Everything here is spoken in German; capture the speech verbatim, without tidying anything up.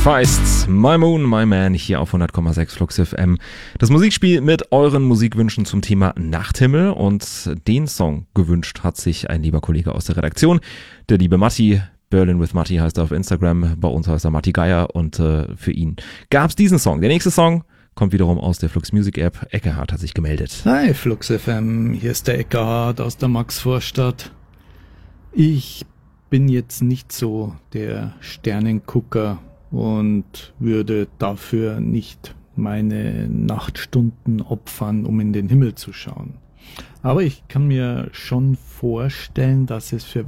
Feist, My Moon, My Man, hier auf hundert Komma sechs Flux F M. Das Musikspiel mit euren Musikwünschen zum Thema Nachthimmel, und den Song gewünscht hat sich ein lieber Kollege aus der Redaktion, der liebe Matti. Berlin with Matti heißt er auf Instagram, bei uns heißt er Matti Geier, und äh, für ihn gab's diesen Song. Der nächste Song kommt wiederum aus der Flux Music App. Eckehard hat sich gemeldet. Hi Flux F M, hier ist der Eckehard aus der Maxvorstadt. Ich bin jetzt nicht so der Sternengucker und würde dafür nicht meine Nachtstunden opfern, um in den Himmel zu schauen. Aber ich kann mir schon vorstellen, dass es für